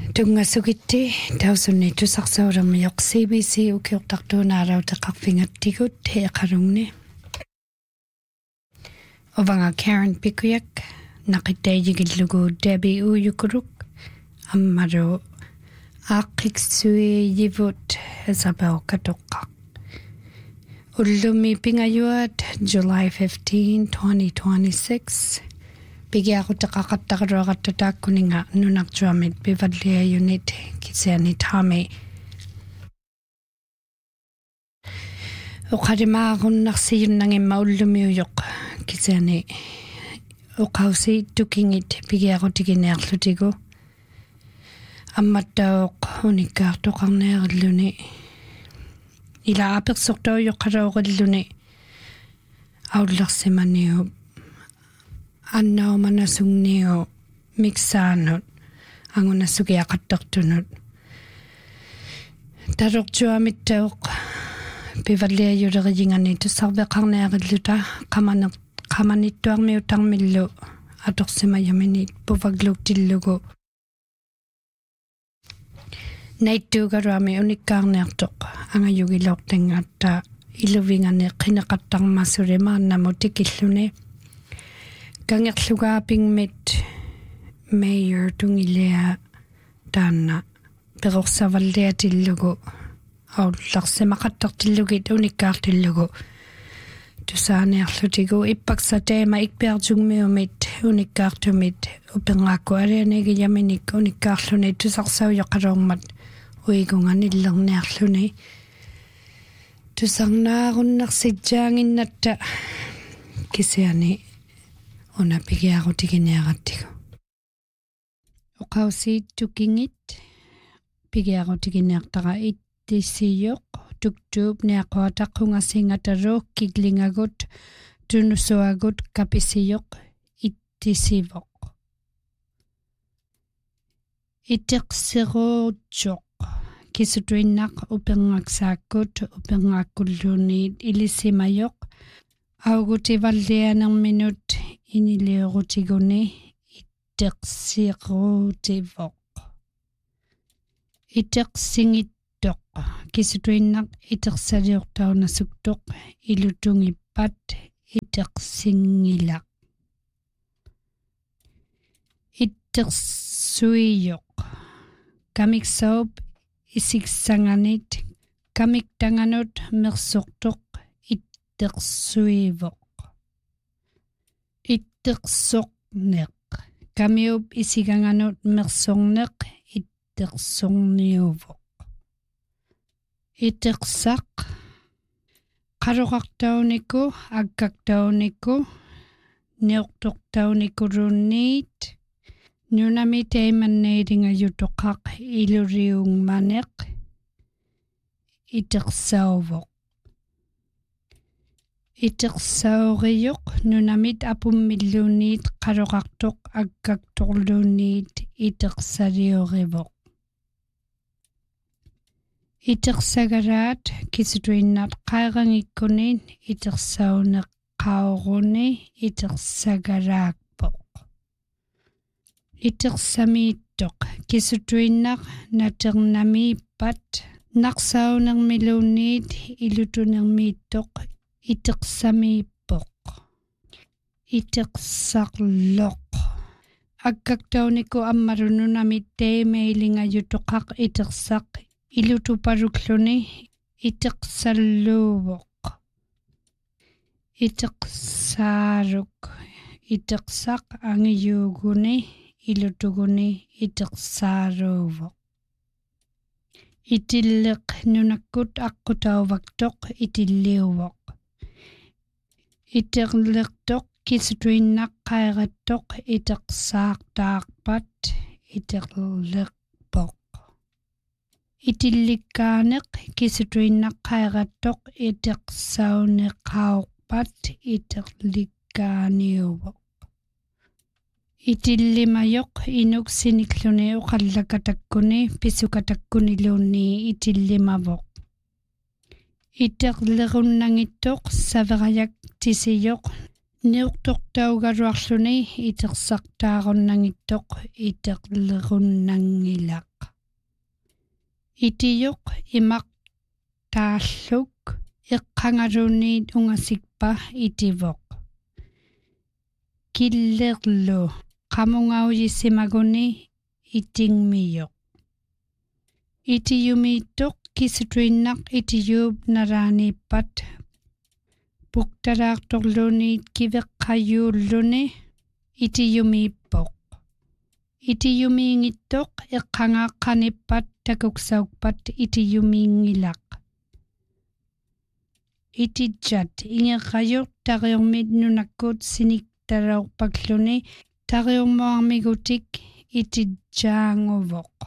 Tungasugiti tausunni tusaqsauramiyoq CBC ukiortartuunaarau teqarfingattigut heeqarungni ovanga Karen Pikuyak naqittaijigillugu Debbie Uyukuruk ammaru aaqiqsuijivut Isabel Katoqqaq ullumi pingayuat July 15, 2026 Pigiaqutaqaqattaqaruaqattataakkuninga nunaqtuamit pivallia unit kisiani tami uqarimaaqunnarsiunnangimma ullumiuyoq kisiani uqausi tukingit pigiaqutiginearlutigu ammattauq unikkaartoqarneerilluni ila apersortauyoqqarauqilluni aullarsimaniu annaumanasungnio mixaanut angunasugiaqattartunut tarortuamittauq pivalliajuleriingani tussarveqarneaqilluta qamanittuarmiutarmillu atorsimayaminit puvagluktillugu naittuugaruami unikkaarneartoq angayugilortangatta iluvingani qineqattarmassulimaannamut tikilluni kangerlugaapingmit mayor tungilea taanna peqorsavalliatillugu aullarsimaqattartillugit unikkaartillugu tusaaniarlutigu ippaksatema ikpiartugmiumit unikkaartumit upengaakku alianigiyaminik unikkaarluni tusarsauyoqaluormat uigunganillerniarluni tusarnaarunnarsijaanginnatta kisiani ona pigiaqutigineaqattigu uqausi tukingit pigiaqutigineaqtaqa ittisiyoq tuktuup niaqquataqqungassingataruuk kiklingagut tunusuagut kapisiyoq ittisivoq iteqsiruutsoq kisutuinnaq uperngaksaakut uperngakkulluuniit ilisimayoq augutivallianerminut iniliurutiguni iteqsiruutivoq iteqsingittoq kisutuinnaq iteqsaliortaunasuktoq ilutungippat iteqsingilaq ittersuiyoq kamiksaup isiksanganit kamiktanganut mersortoq ittersuivoq ittersorneq kamiup isiganganut mersorneq ittersorniuvoq iteqsaq qaroqartauniku akkaktauniku niortortaunikurunniit nunami teimanneidingajutoqaq iluriungmaneq iteqsauvoq iteqsauriyoq nunamit apummilluuniit qaroqartoq akkaktorluuniit iteqsaliorivoq iteqsagaraat kisutuinnaat qairangikkunin iteqsauneqqauruni iteqsagaraakpoq iteqsamiittoq kisutuinnaq naternamiippat naqsaunermiluunniit ilutunermiittoq iteqsamiippoq iteqsarloq akkaktauniku ammarununamit teimeilingajutoqaq iteqsaq ilutuparukluni iteqsalluuvoq iteqsaaruk iteqsaq angiyuuguni ilutuguni iteqsaaruuvoq itilleq nunakkut aqqutauvaktoq itilliuvoq iterlertoq kisutuinnaq qairattoq iteqsaartaarpat iterlerpoq itillikkaaneq kisutuinnaq qairattoq iteqsauneqaurpat iterlikkaaniuvoq itillimayoq inuksinikkluni uqallakatakkuni pisukatakkuniluunni itillimavoq iterlerunnangittoq saverayak tisiyoq niuqtortaugaruarluni itersaqtaarunnangittoq iterlerunnangilaq Itiyuq imaq taalluk eqqangaluunniit ungasikpa itivoq. Killerlu qamungaujissimaguni itingmiyuq. Itiyumiittuq kisutuinnaq itiyuup naraaniippat puktaraaqtorluuniit kiveqqayuulluni itiyumiippoq. Itiyumiingittoq eqqangaaqqanippat takuksaukpat itiyumiingilaq. Itijat ingeqayuq tariumit nunakkut siniktarauqpakluni tariummoarmigutik itijjaanguvoq.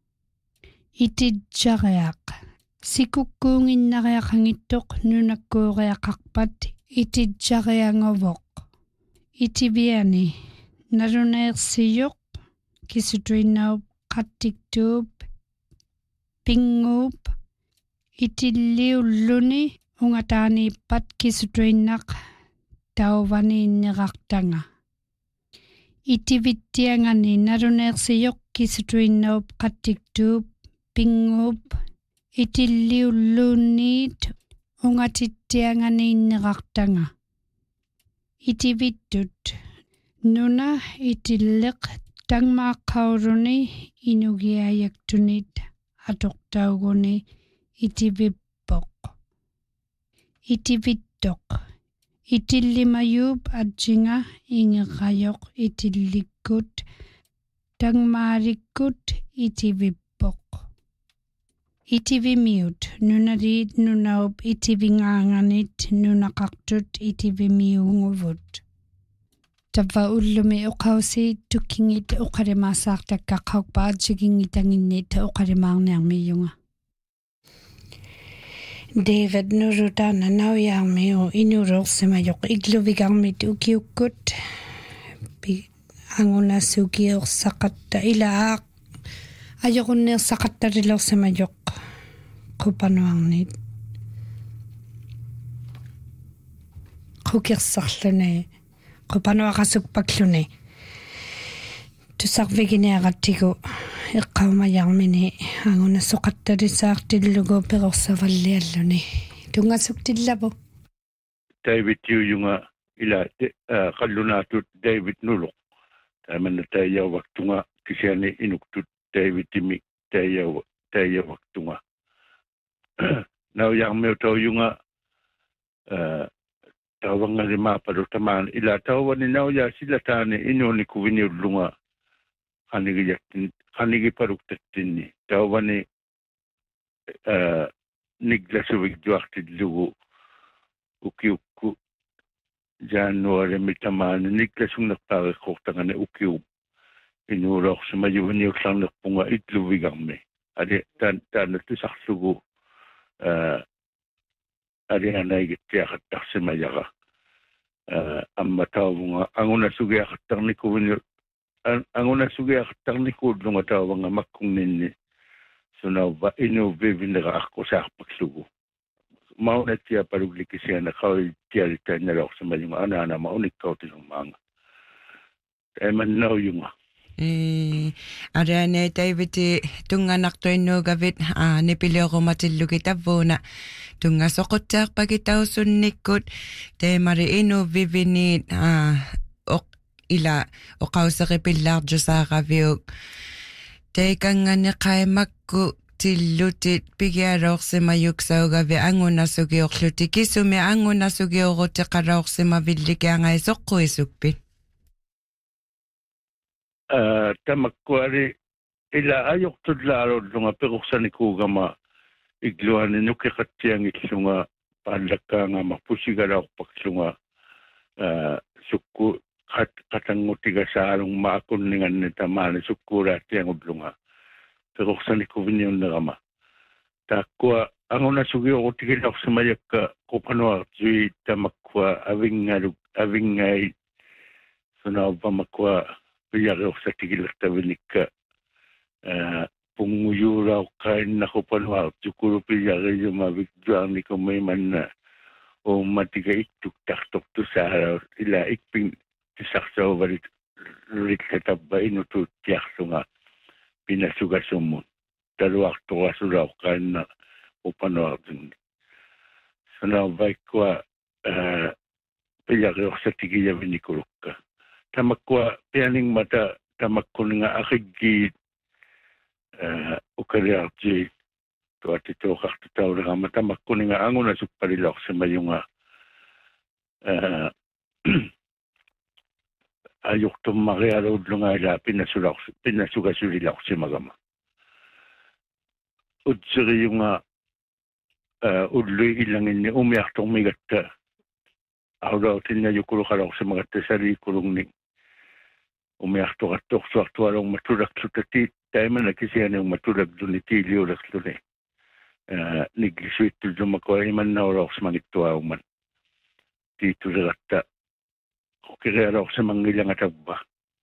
Itijjariaq sikukkuunginnariaqangittoq nunakkuuriaqarpat itijjarianguvoq. Itiviani naruneersiyuq kisutuinnaup qattiktuup pinguup itilliulluni ungataaniippat kisutuinnaq tauvaniinniqartanga. Itivittiangani naruneersiyuq kisutuinnaup qattiktuup pinguup itilliulluunniit ungatittianganiinniqartanga. Itivittut nuna itilleq tangmaaqqauruni inugiayaktunit atuqtauguni itivippoq. Itivittoq itillimayuup atsinga ingeqayoq itillikkut tangmaarikkut itivippoq. Itivimiut nunariit nunaup itivingaanganit nunaqartut itivimiunguvut. Tava ullumi uqausiit tukkingit uqarimaassaartakkaqqauqpaat sikingitanginnit uqarimaarniarmiyunga. David nurutana nauyaarmiu inuruorsimajoq igluvigarmit ukiukkut angunasukiursaqatta ilaaq ajoqunneersaqattarilorsimajoq qupanuarnit qukirsarluni qupanuaqasukpakluni tusarviginiaqattigu eqqaumajarmini angunassoqattalisaartillugu peqorsavallialluni tungasuktillavu David Yuyunga ila qallunaatut David Nuluq tamanna taayawaktunga kisiani inuktut David Timi taayawaktunga nauyaarmiu tauyunga tawangari mapado tamaan ila tawani nauya silataani inuni kuviniullunga qanigi paruktattinni tawani niglasuvigduartillugu ukiukku Januari mitamaani niglasungnerpaariqqortangani ukiup inuulorsumayuviniullarnerpunga itluvigarmi ali taana tusarlugu ali anaigittiaqattarsimajaqa amma taavunga angunasugiaqattarnikuullunga taavanga makkunninni sunauva inuvivineraaqqusaarpaklugu maunattia paluglikisiana qawitialitannalorsimayunga anaana maunikkautilummaanga taimannaujunga Ariane David tunganartuinnuugavit nipiliorumatilugi tavuuna tungasoqutsaarpagitausunnikkut teemari inuviviniit ila oqauseqipillaarjusaaqaviuk teikangani qaimakku tillutit pigiaroorsimayuksaugavi angunasugiorluti kisumi angunasugiorutiqaraorsimavillikiangaisoqquisukpit tamakkuari ila ayortullaarullunga peqorsanikuugama igluani nukiqattiangillunga paallakkaangama pusigalaorpakslunga sukku qatangutigasaalung maakunninganni tamaani sukkuulaattiangullunga peqorsanikuviniunnerama taakkua angunasugiorutigilaorsimajakka qupanuartui tamakkua avingai sunauvvamakkua piyariorsatigillertavinikka punguyuurauqqainnaqqupanuartukulu piyariyumavigduarnikumimanna ummatiga ittuktartortusaalaur ila ikping tisarsauvalik rillatabba inutuuttiarlunga pinasugasummun taluartoa sulau kaina upanoartin sana vaikua piyariorsatikija vinikulukka tamakua pianing mata tamakkuninga akiggi ukariarti tuatitoqartutaulera tamakkuninga anguna suppalilorsima ajortummarialuudlunga ila pinnasugasulilarsimagama utsiriyunga ullu ilanginni umiartormigatta aulautinna yukuluqalorsimagatta saliikulungni umiartoqattorsuartualong matulaksutati taimana kisiani matulakduni tiiliulaksluni niglisuittullumakua imannaulorsimagittuauman tiitulegatta kokirialorsimangilanga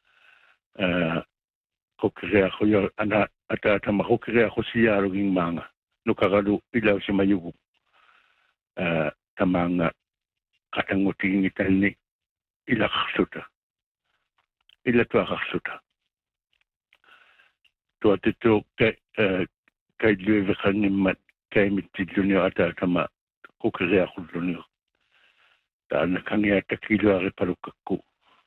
kokiriaquyo ana ataatama kokiriaqusiyaaluging maanga nukagalu ilausimayugu tamaanga qatangutingitanni ilaqarluta ilatuaqarluta tuatitu kailluiveqangimmat kaimittilluni ataatama kokiriaqulluni taana kangiattakiluaripalukakku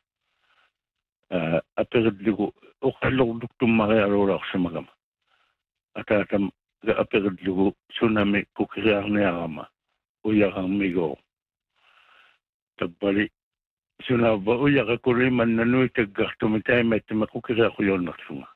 aperidlugu uqallorluktummarialuularsimagama ataatam aperidlugu tsunami kukiriarniarama uyaqarmigo tabbali sunava uyaqakuli mannanui taggartumi taimaittima kukiriaquyonnarlunga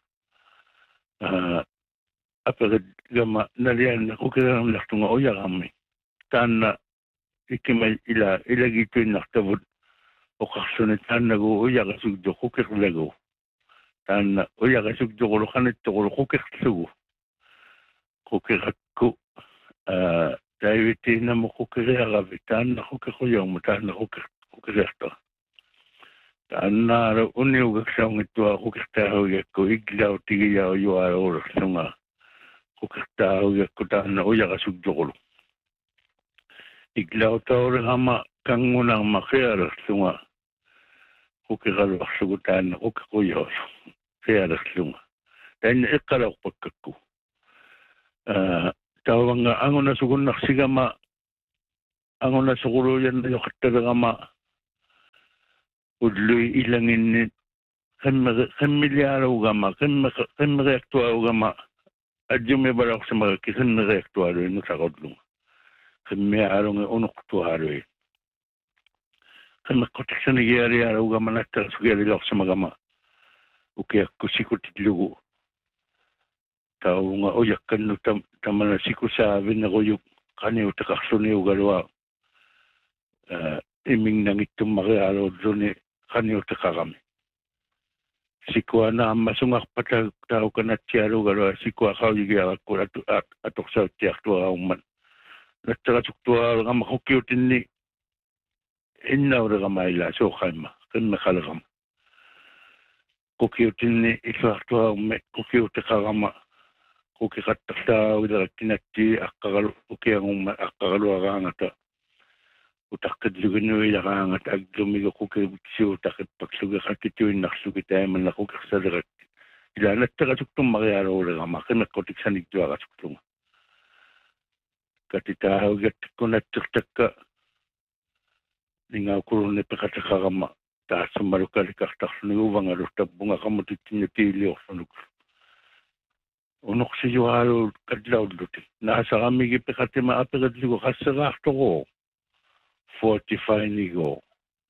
aperidgama nalianna kukiriarniartunga uyaqarmi taanna ikima ilagituinnartavut oqarsuni taannagu uyaqasugdu kukirlagu taanna uyaqasugduqulu qanittuqulu kukirlugu kukirakku taivitiinamu kukiriaqavi taanna kukiruyormu taanna kukiriartoa taannaara uniugaksaungittua kukirtaahuiakku iglau tigiyau yuaaruurerlunga kukirtaahuiakku taanna uyaqasugduqulu iglau taurigama kangunarma qialerlunga kukiraluarlugu taanna kukikuyoolu qialerlunga taanna iqqalorpakkakku tawanga anguna sugunnarsigama anguna suguluyanna yoqattalegama ullui ilanginni qemmiliaalugama qemmireaktuaugama ajjumi balaqsimagakki qemmireaktualuinnu saqodlunga qemmiaalunga unuqtuaalui qemmiqqotiksanigialiaalugama nattarasugialilorsimagama ukiakku sikutillugu taunga ojakkannu tamana sikusaavinnequyuk qaniutaqarluniugalua imingnangittummariaaluulluni qaniutaqarami sikuana ammasungarpata taukanatsialugalua sikuaqauyigiaqakku atorsauttiartuaraumman nattarasuktuaalgama hukkiutinni innaulegamaila suuqaimma qimmeqalegama kukiutinni isuartuaumme kukiutiqarama kukiqattartaauilerakkinatti aqqagalu ukiangumma aqqagaluaraangata utaqqidluginuilaraangata aglumiga kukisiutaqippakslugi qakkituinnarlugi taimanna kukirsalerakki ilaanattaqasuktummariaaluulegama qimeqqotiksanigtuaqasuktunga katitaahuigattikkunattirtakka ningaukulunni peqataqarama taassammalukkalikartarluni uvangalurtapunga qammutittinni tiiliorlunuk unoqsiyuaalu kadlaulluti naasaqamigi peqatima apeqitligu qasseraartoqo 45 nigo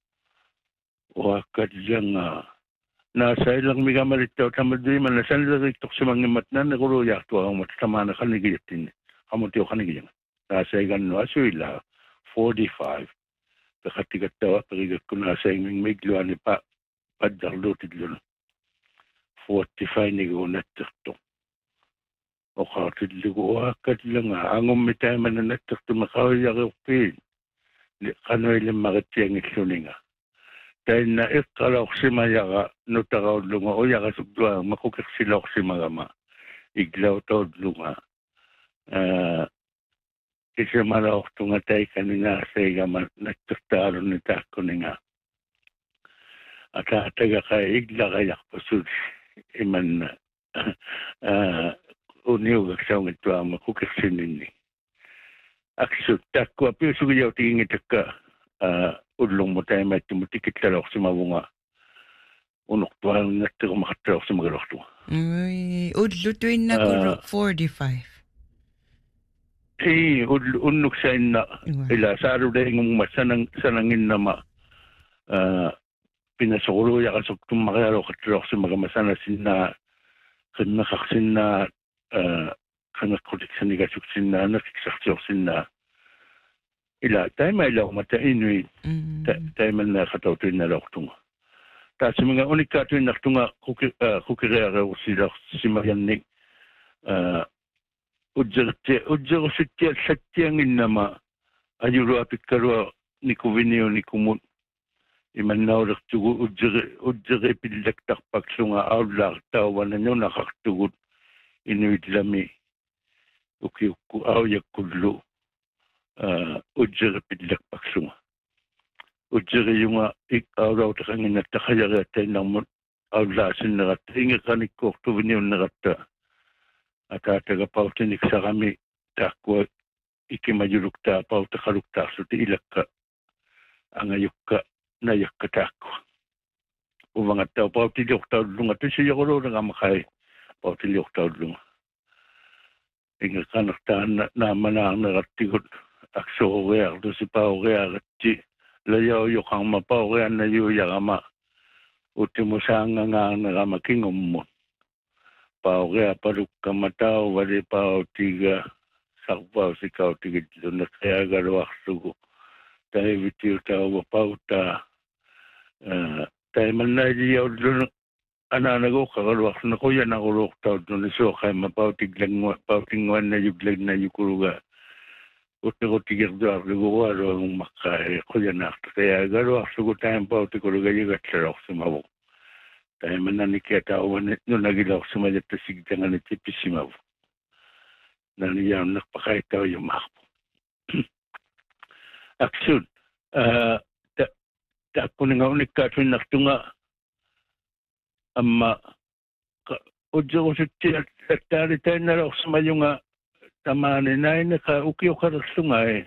uakkallanga naasailermigamalittau tamadduimana sanleriktorsimangimmatnanne quluyaartuarummat tamaana qanigiyattinni qamutio qanigiyanga naasaigannu asuilla 45 peqattigattawa perigakku naasaingmigluani paddarluutilluna 45 nigo natterto oqartillugu uakkallanga angummitaimanna nattertuma qawiyaqirpiin qanuilimmarittiangilluninga tainna iqqalorsimayaqa nutaqaullunga uyaqasuktuaa makukirsilorsimagama iglautaudlunga isimalaortunga taikaninaarsaigama nattertaalunni taakkuninga ataatagaqa iglaqayarpasut imanna uniuga saungi tuama kukisinini. Aksu takwa piusuga yau tingi taka udlong mo tayo may tumutikit talaw sa mabunga. Unok tuwang natiro makatalaw sa magalok tuwa. Udlutuin na ko 45. Unok sa ina ila saro dahil ng sanangin na pinasukuro ya kasok tumakayaro katalaw sa magamasana sinna kanakaksin na kanakulik sa nigasuksin na nakiksaksin na ila tayo may ilaw matain tayo man nakatawtuin na law tunga. Ta sa mga unikatuin na tunga kukirera o sila si Marianik ujjaro satyangin nama ayuro apit karwa ni kuvinio ni kumut iman naurak tugu ujjare pilaktak paksunga awlak tawan na nyo nakaktugut inuit lami ukiuku awyak kudlo ujjare pilakpak sunga ujjare yung awraw takangin na takayara tayo ng awlasin na rata inga kanikok tuvinio na rata at ataga pautinik sa kami takwa ikimayulukta pautakalukta so ti ilaka ang ayuka na yakatako. Umangat tao pautiliok tao lunga to siya ko ro nga makay pautiliok tao lunga. Inga kanaktaan na manang naratigot akso rear do si pao rear ti layaw yukang mapao rear na yu yakama utimo sanga nga namakingom mo. Pao rear paruk kamatao wali pao tiga sakpao si kao tiga dito na kaya garo aksugo. Tayo bitiyo tao mapao ta tayo man na diyaw doon ananago kakalwak na ko yan ako lok tao doon so kaya mapautingwan na yuglag na yukuruga utna ko tigir doon lugo waro ang makay ko yan nakta kaya garo aksugo tayo pautikuruga yugat sa rok sa mabok. Tayo man na nikiya tao no nagilaw sa malit na sigdangan na tipisimaw. Naniyaw nakpakay tao yung makpo. Aksyon, tako nga unik katuin naktunga amma udyo ko sa tari tayo na raw sa mayo nga tamani na naka ukiyo karastunga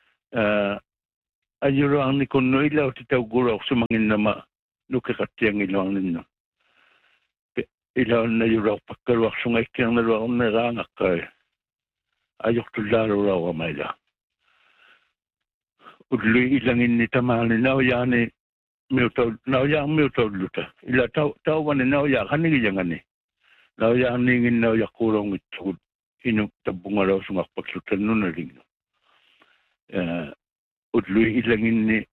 ayuro ang nikono ilaw titaw guraw sa mangin nama nukakatiyang ilaw ninyo. Ilaw na yuraw pagkarwak sungay kiyang naraw narangak kay ayok tularo raw amayla. Udloy ilangin ni tamani nauyani nauyang miutaw luta. Ila tawan ni nauya kanigiyang ani. Nauyang ningin nauya kurong itugod inong tabunga raw sungak pagsutan nun na rin. Udloy ilangin ni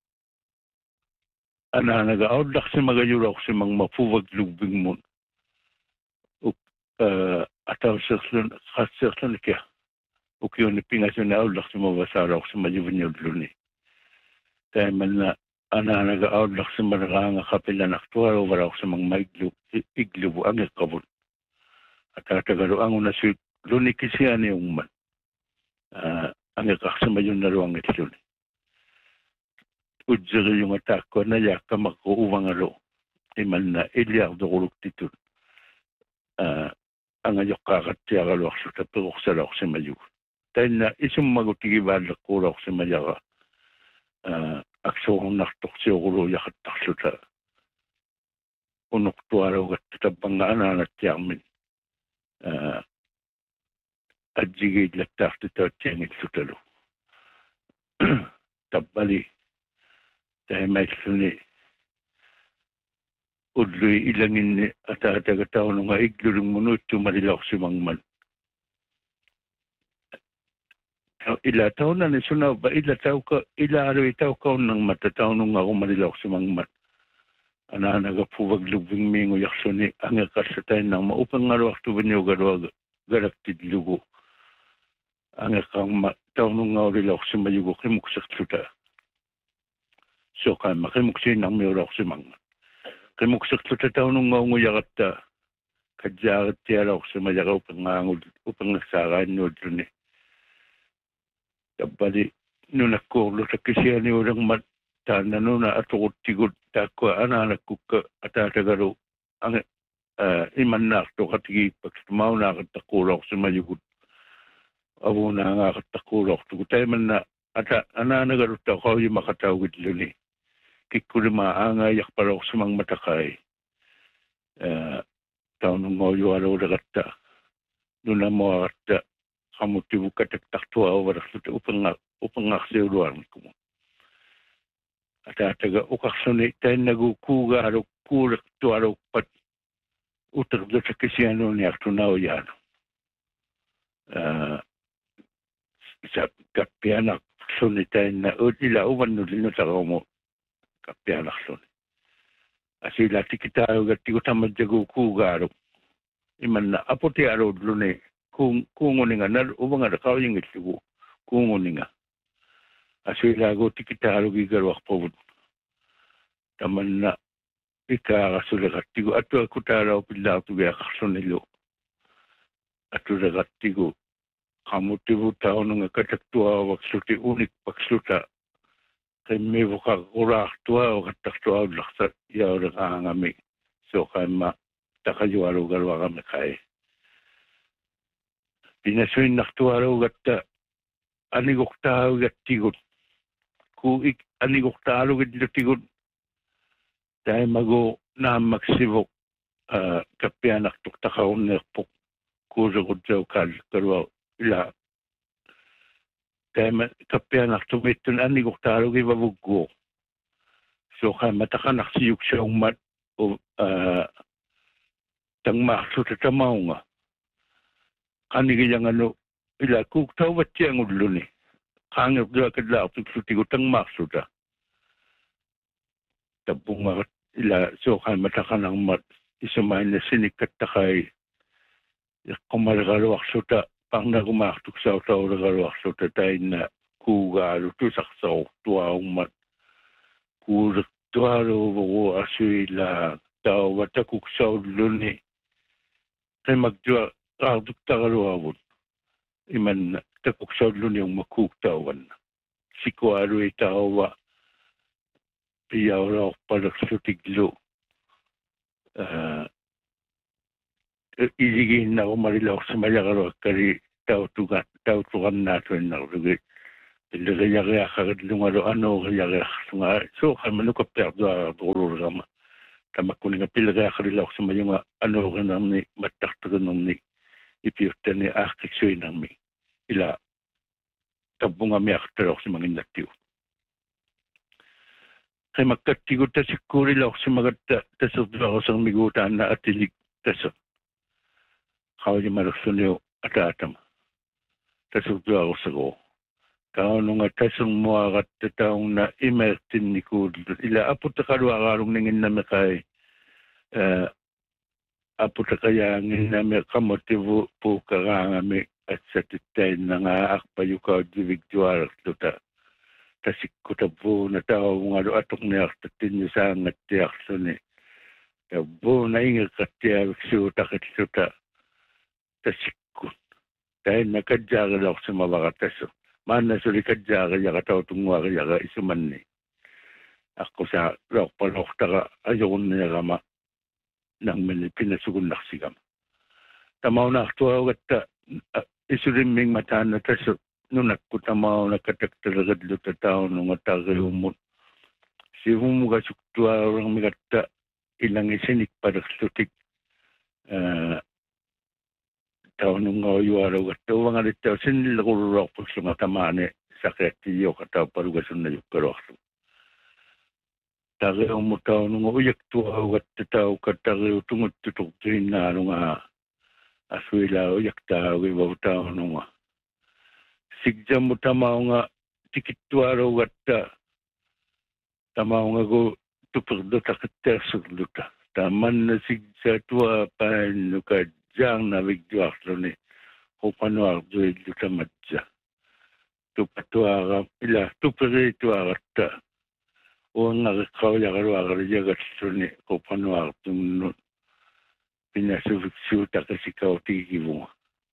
nag-outlook si magayuraw si mga mapuvag lugbing mo. Ataw sirslun kaya. Ukiyo ni pingasyon na outlook si mabasaraw si mayuvinyo luni. Kaya man na nag-outlook si maranga kapilan aktuar o waraw si mga iglubo ang ikabot. At tatagaro ang una si luni kisiyan yung man. Ang ikaksama yun na ro ang itluni. Ujjari yung atako na yaka makuuwang alo. Iman na ilyar do kuluk titun. Ang ayok kakatya kalwak sa tapirok sa lak si mayuk. Tayo na isang magutigiban na kulak si mayaka. Akso kong naktok siya kulo yakat takso ta. Unok tuwaraw at tatabang nga ananat yamin. At jigid laktak titaw tiyangit sutalo. Tabali. Dahil may suni, udloy ilangin ni atatagatao nung igluring munut tumarilaw si mangman. Ilataw na ni sunaw ba ilataw ka, ilaro itaw ka nang matataw nung ako marilaw si mangman. Nagapuvag lubing mingo yaksuni ang akasatay ng maupang ngaruak tubanyo garuag garaktid lugo. Ang akang mataw nung nga rilaw si mayugo kimuksak tuta. So kaya makimuksin ang mayroon si mga. Kimuksak sa tataw nung ngaunguyakat kadyakat tiyaraw si mayaraw upang nagsaraan nyo dun eh. Kabali, nung nakurlo sa kisiya ni urang mata na nung naatukot tigod takwa ananak ko ka atatagaro ang iman narto katigi pakstumau na katakulok sa mayugut abo na nga katakulok tukutay man na ata ananagaruta ko yung makatawid luni kikuli maanga yak parok sa mga matakay taon ng ngoyo araw ragata nuna mo at kamutibu kataktaktua o warasluta upang aksiuluan ko mo at ataga ukaksuni tayo nagukuga araw kurak to araw pat utak do sa kisiyano niya tunaw yan sa kapianak suni tayo na ila uwan nulino sa mo kapianak suni asila tikitayo gati ko tamad jagukuga araw iman na apote araw luni kung uninga na ubang ada kau yung itigo kung uninga asila go tikitayo gigarwak po taman na ika kasulagatigo ato ako taraw pila ito gaya kasunilo ato ragatigo kamutibo tao nga kataktua waksuti unik paksuta kay mevo ka kuraktua o kataktua laksa yaw rakangami so kay takajuaro garwa kami kay pinasuin naktuaro gata anigok tao gatigot ku anigok tao gatigot dahil mago na magsibok kapianak tuktakaw nerpok kuzo kudzaw kalwa ila dahil kapianak tumitun anigok talo gibabuggo so kaya matakanak siyuk siya umat o tang makso tatamaw nga kanigayang ano ila kuktaw bat siyang udlo ni kangip doon kadlaw tuksuti tang makso ta tabung ila so kan matakanang mat isumay na sinikat takay kumaragaluak suta pang nagumaktuk sa utaw ragaluak suta tayo na kugalo tu saksaw tuwa umat kurak tuwalo buko asuila tao watakuk sa udluni kay magdua kakduk tagaluawon iman takuk sa udluni yung makuktawan sikuaro itaw wa piyaw raw palag sutiglo. Iligin na ako marilaw sa malakaro kari tao tugan nato na rugi. Pilagayagaya kagadlungaro ano kayagaya sunga. So kay manukap perdo a dolor gama. Tama ko nga pilagaya karilaw sa mayunga ano ganam ni mataktagan ni ipiyutan ni akiksoy nami. Ila tabunga mi aktarok sa mga inaktiw. Kay magkatigo ta sikuri lang sa mga tasodwa ko sa migutan na atilig taso. Kau di marasunyo atatam. Tasodwa ko sa ko. Kau nung tasong mo akat taong na imertin ni Kud. Ila apo ta karuakarong ningin na kay apo ta kaya ngin na kamotibo po karangami at sa titay na nga akpayo ka divigduar tuta. Tasik ko tabo na tao mga atok niya tatin niya sa angat tiyak so ni tabo na ingat katiyak suta katsuta tasik ko dahil nakadyaga daw sa mabakataso mana suri kadyaga yaka tao tungwa yaka isuman ni ako sa raw palok taka ayokon niya kama nang pinasugon naksigam tamaw na aktuwa gata isuriming mata na taso nung nakutamaw nakataktalagad lo tatao nung atagayumot. Si humuga suktua orang migata ilang isinik paraksutik tao nung ngawayo gato wang alitaw sinilagururok po sa matamane sakit iyo kataw parugasun na yukarok. Tagayumot tao nung uyak tuwa gato tao katagayo tungot tutuktuhin na nung aswila uyak tao ibaw tao nung sigja mo tamaw nga tikitwaro gata tamaw nga go tupagdo takitersog luta taman na sigja tuwa pa nuka jang na bigduak lo ni kupanuak doy luta matja tupatuwa ila tupiri tuwa gata o nga kakaw yakarwa karajagat lo ni kupanuak tung pinasubik takasikaw tigibo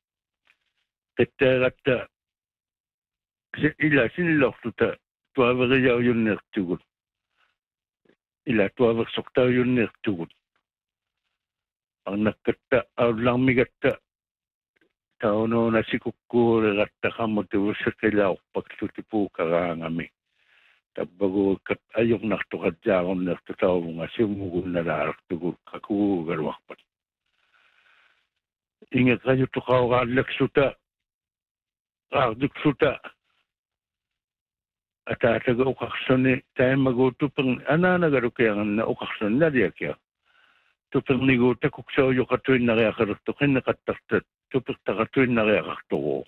kata gata ila sinilok tuta tuwag yaw yun nertugun ila tuwag soktaw yun nertugun ang nakata lang migata tauno na si kukure gatta kamotibo sa kilaw pagsutipu karangami tabago kat ayok naktukadyaon naktutaw nga simugun na larak tugur kakugarwakpat ingat kayo tukaw kalak suta kakdik suta at ataga ukakson tayo magutupang ananagaro kaya na ukakson na diya kaya tupang niguta kuksaw yung katuin na kaya karatukin na kataktat tupang takatuin na kaya kaktuko.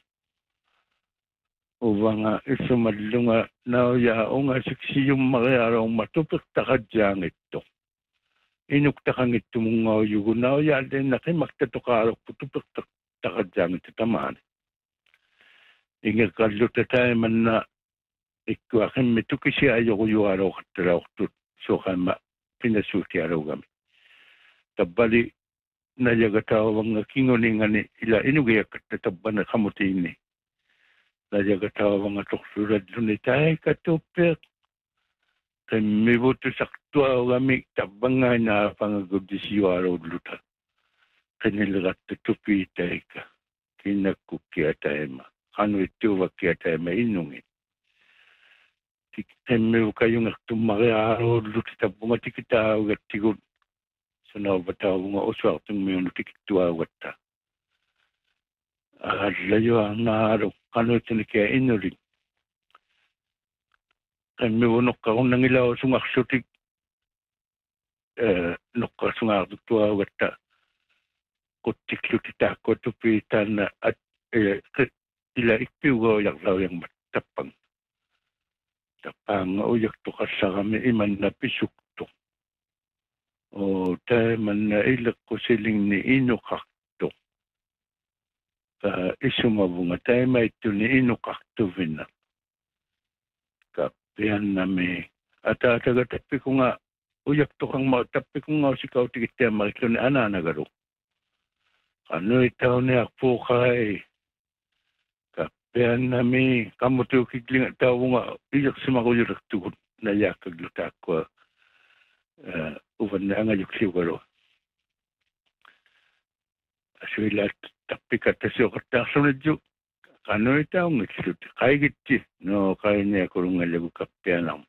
Uwa nga isumadlo nga nauyao nga siksi yung makayaraw matupang takadyang ito. Inuktakang ito mong nga uyugo nauya din na kay magtatukarok po tupang takadyang ito tamaan. Inga kaluta tayo man na ikwakin mitukisi ayoko yung araw kataraw tut so kama pinasuti araw kami. Tabali na yagatao mga kinguningan ila inugaya katataba na kamuti ini. Na yagatao mga tuksurad doon tayo katupir. Kaya mibuto saktua kami tabang nga na pangagudisiyo araw luta. Kanilagat tutupi tayo ka. Kinakukya tayo ma. Kano ito wakya tayo mainungin. Kaya mibuto kayong aktumaki araw luta tabang atikita agat tigod. So na bataw nga uswa tung may tikitwa wata. Layo ang naaraw kano ito ni kaya inurin. Kan may unok ka kung nangilaw sungaksutik nok ka sungaksutikwa wata. Kutik lutita ko tupitan na at ila ikpiwa yaklaw yung matapang. Tapang uyak to ka sa kami iman na pisuk. O tayo man na ilak ko siling ni inukakto. Isumabunga tayo may ito ni inukakto vina. Kapihan nami. At taga-tapi ko nga, uyak to kang tapi ko nga si kau tikit tayo makito ni ananagaro. Ano itaw ni akpo kay. Kapihan nami. Kamu to kikling at tao nga, iyak sumakulirak tukot na yakag lutak ko. Uwan na nga yung siguro. Aswila tapi kata siya kata sunod yung kano itaw ng isut. Kaya giti. No, kaya niya kurung nga lagu kapya lang.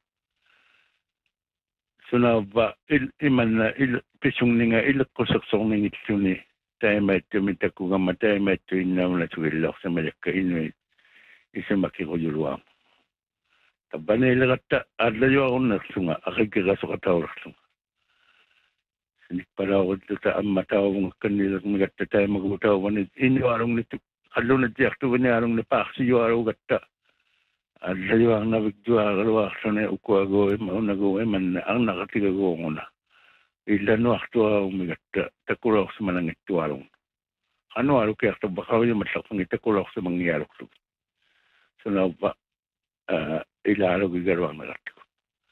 Suna ba, iman na pisong ni nga ilak ko saksong ng ito ni tayo may tumita ko nga matay may tuinaw na suwilak sa malak ka ino isa makikuyuluang. Taba na ilagata, adlayo ako nagsunga, akikikaso katawag sunga. Sinik para ako dito ang matawag kanila magata tayo magutaw. Iniwarong nito, kalo na diyak to ganyarong napaksi yung araw gata. Adlayo ang nabigdua, kalawak sa na ukwagoy, maunagoy, man ang nakatigago ko na. Ilan waktu ako magata, takuraw sa manangit tuwarong. Ano araw kaya ito bakaw yung matlakang itakuraw sa mangyarok to. So na ba, ilaro gigarwang nagati ko.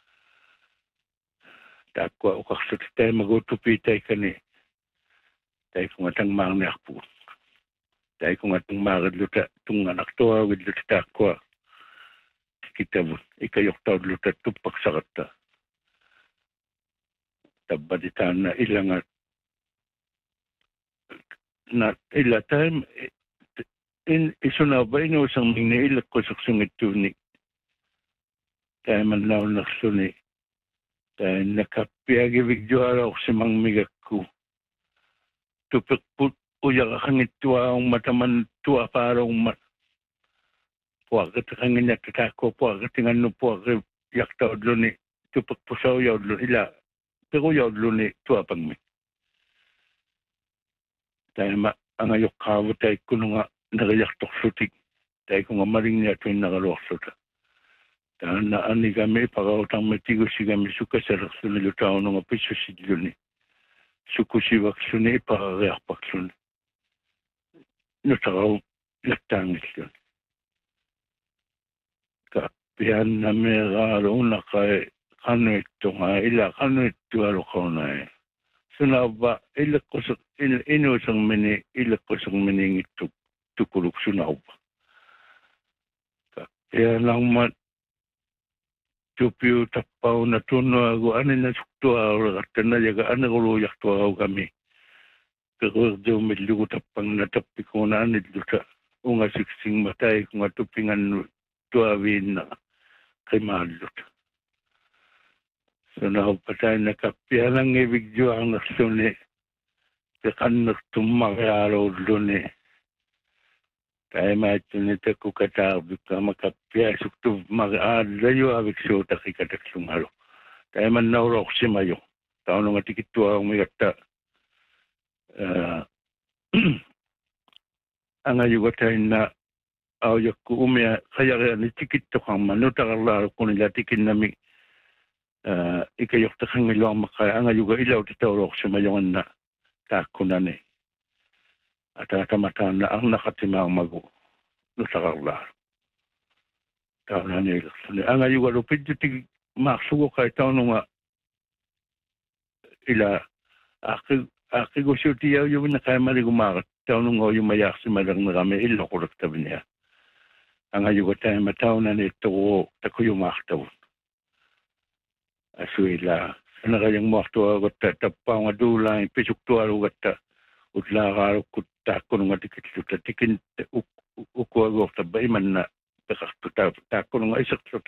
Takwa o kaksot tayo magutupi tayo kani. Tayo kung atang mga nakpo. Tayo kung atang mga luta, itong anak to, luta takwa. Kita mo, ikayok tao luta, tupak sa kata. Tabaditan na ilang at na ila time, iso na ba, inusang mga ilak ko sa sungit tunik. Tayo man lao naksuni. Tayo nakapiyagi bigyo araw sa mga migak ko. Tupak po uyak akang ituwa ang mataman tuwa para ang mat. Puwagat akang inakatako, puwagat ang ano puwagat yakta odlo ni tupak po sa uyaw odlo ila. Pero uyaw odlo ni tuwa pang mi. Tayo ang ayok kawo tayo kuno nga nakayaktok sutik. Tayo kung nga maring niya ito yung nakalawak suta. Na ani kami pakautang matigo si kami suka sa raksyon nilo tao nga piso si Diyoni. Suku si waksyon ni ipakareak paksyon. Natakaw laktangis yun. Kapihan na may araw na kay kano ito nga ila, kano ito araw ka na eh. Sunaba, ilak ko sa, inusang mini, ilak ko sa mini tukulog sunaba. Kapihan lang tupiu tapau na tuno ako anin na suktua at na yaga ana ko luyak to ako kami pero do milugo tapang na tapikonan nidluta unga siksing matay kung atupingan tuawin na kay malut. So patay na kapya lang ibigyo ang nasuni kan nagtumagaro doon kaya matunita ko katabi ka makapya sukto mag-alayo abik siyo takikataksungalo kaya man naurok si mayo taon nga tikitwa umigata ang ayugatay na ayak ko umya kaya ni tikito kang manutakalaro ko nila tikin nami ikayok takang ilong makaya ang ayuga ilaw titaurok si mayo na takunan at atamatan na ang nakatimang mago nusakarlar. Taon na nila. Ang ayuga lupid yung maksugo kahit taon nga ila aki gusyo tiyaw yung nakayamali gumakat taon nga yung mayak si malang na kami ilo kurek tabi niya. Ang ayuga tayo mataon na nito tako yung maktaw. Aso ila sana kayang maktaw agot tapang adulang pisuk tuwa agot utlakaro kutta kuno nga tikitluta tikin ukuago tabay man na pakaktuta kuno nga isaktot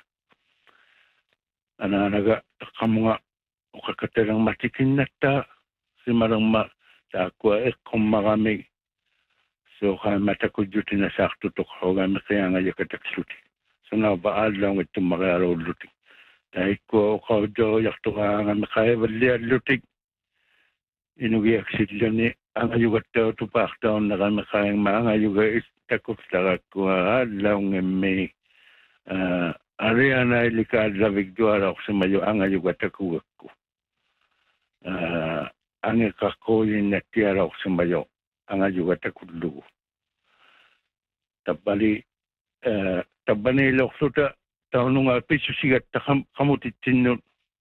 ananaga kamu nga ukakaterang matikin na ta si marang ma takwa kung marami so kaya matakudyuti na sakto to kaya kaya nga yakataksuti so na baal lang ito makayaraw lutik dahil ko kaudo yakto ka nga makaya baliya lutik inugiyak sila ni ang ayugat daw tupak daw na kami kayang mga ayugat takot sa kakwa lang may ariana ilikad labig duwara ako sa mayo ang ayugat akugat ko ang ikakoyin na tiyara ako sa mayo ang ayugat akudlugo tabali ilok suta taon nga piso sigat kamutitin nun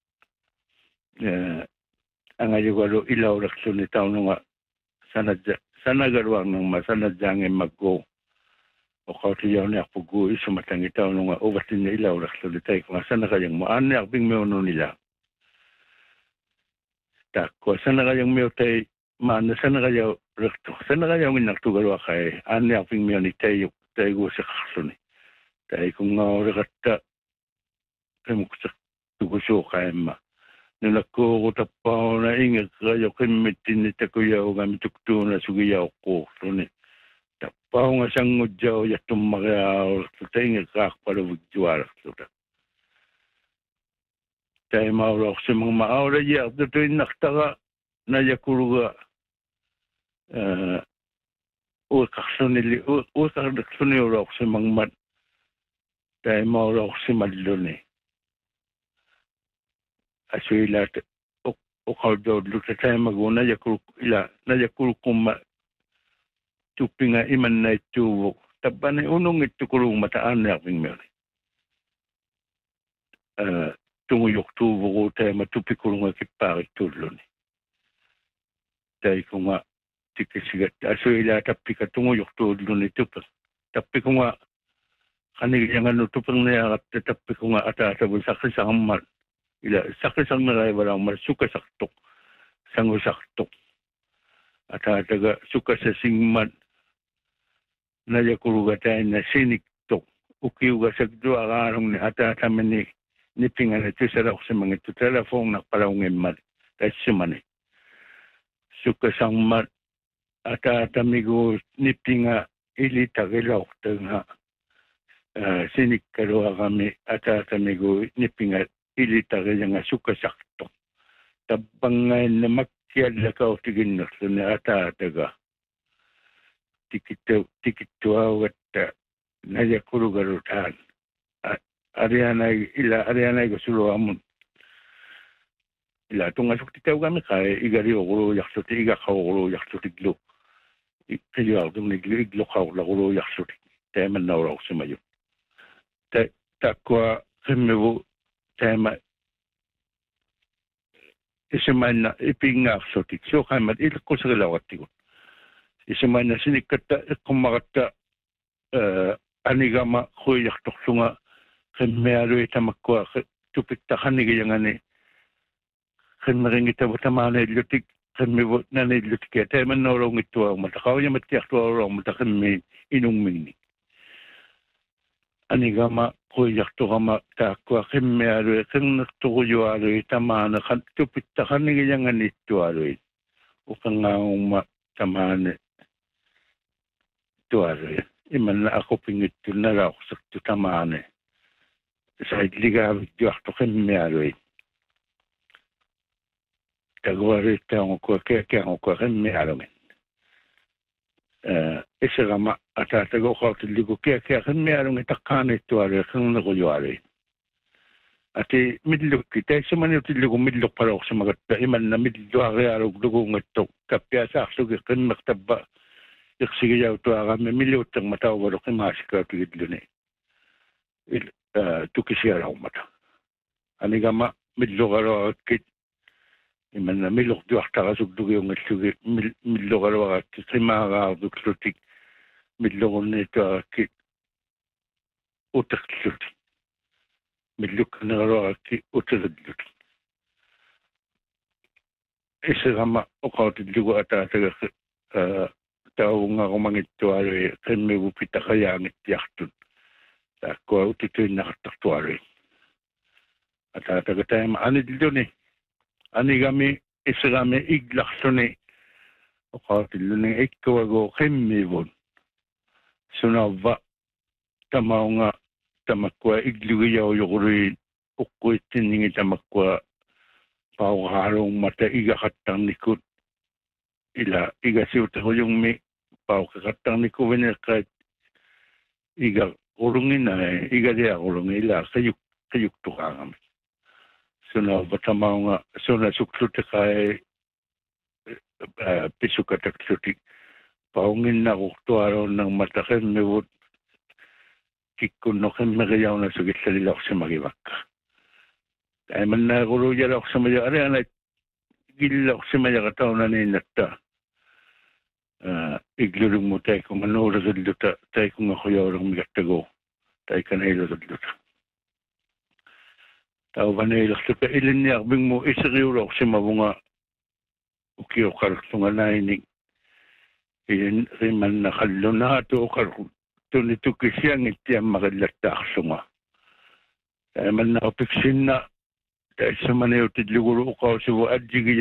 ang ayugat ilaw lakso ni taon nga sana garwang ng masanadjang maggo o kautiyaw niya pugo isumatang itaw nung ubatin na ilaw raksulitay kung sana kayang mo ano akbing meono nila tako sana kayang meo tay maana sana kayaw rakto sana kayaw minagtugarwa kay ano akbing meoni tayo go sa kaksuni tayo kung rakata kay mo sa tugusyo kay ma nilako ko tapaw na ingat kayo kimitin ni takuyaw kami tukto na sugiyaw ko ni tapaw nga sang ngudyaw yatum magayaw sa ingat kakpalawag juwara tayo maurok sa mga maura yak dito yung naktaka na yakuruga kaksunili urok sa mga mat tayo maurok sa madlo ni aso ila o kaudo luta tayo maguna na yakul kuma tupinga iman na ituwo taban ay unong itukulong mataan na aking meron tunguyok tuwo ko tayo matupikulong akiparik tulo ni tayo ko nga tikisigat aso ila tapi ka tunguyok tulo ni tupak tapi ko nga kanigyan nga tupang na yakat tapi ko nga atasabon sa krisang mal ila sakrisang naray walang suka saktok sango saktok at taga suka sa singman na yakuruga tayo na siniktok ukiuga sa dua karong ni atataman ni pingan ito sa sa mga ito telefong na palawangin man kahit siman suka sang mat atatamigo ni pinga ilita gilaw nga sinik karuha kami atatamigo ni pinga ilita kaya nga suka sakto. Tabang na makyad na kautigin na sa naatataga. Tikito awat na yakuro garutan. Arianay gusulo amon. Ila itong asok titaw kami kaya igari okuro yaksuti igakaw yaksutiglo. Kayo ako iglo kaw lakuro yaksuti. Tayo man nauraw sa mayo. Takwa kamiwo tema isiman na ipingak sotik so kamat ilko sa lawat tigo isiman na sinikata kumakata anigama kuyak toksunga kemero itamakwa tupik takani gayangane kemaring ita butamana ilutik Kami na nilut kaya tayo man norong ito ang matakaw niya matiyak to ang matakami inungming ni. Ani gama kuyak to kama takwa kami aro kang natukuyo aro tamana kan tupita kan yang anito aro ukang nga tamana to aro iman na ako pingit to na raw sakto tamana sa idliga kuyak to kami aro Tagwari taong ko kaya ko kami aro isa gama ata tago ko tiligo kaya kami aro takane to aro kang nakuyo aro ati midlok kita sa man tiligo midlok para sa mga iman na midlok aro dugo ngatok kapya sa akso kan maktaba sige yaw to kami milot ang matawaro kay masika to idlo ni tukisiya raw mata ani gama midlok aro kit iman na milok do akta sugdug yung sugi milok aro at trimaga duklutik milok nito kit utak lutik milok na aro at utak lutik isa gama okaw tidlugo ata tao nga kumangito aro kami upita kaya ang itiyaktun ko utitoy nakatakto aro at tagatay maanid dito ni Ani kami isa kami iglakso ni o katilo ng ikawago kami bon. Sunawa tamaw nga tamakwa iglugayaw yukurin ukoy tiningi tamakwa pauharong mata igakatang nikot ila igasiwta ko yung may paukakatang nikot kahit iga kurungin na igadiya kurungin ila kayuk to ka kami. Suna batamaw nga suna suksuti kay pisukataksuti paungin na kuktuaro ng matakin miwot kikunokin magayaw na sugit sa lilak sa magibak kaya man na kuruya lak sa maya ari anay gilak sa maya kataw na ninata iglulong mo tayo kung ano ragadluta tayo kung ako yawarang migatago tayo ka na ilagadluta tao ba na ilak sa kailin niya bing mo isariwak sa mabunga ukiyo kartunga na ining iyan riman na kalunato karto nito kisiyang itiyang makilata aksunga kaya man na opiksin na dahil sa manayaw tidliguro ukaw sa adjigi